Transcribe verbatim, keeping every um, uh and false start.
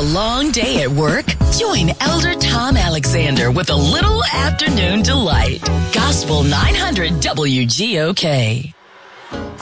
long day at work? Join Elder Tom Alexander with a little afternoon delight. Gospel nine hundred W G O K.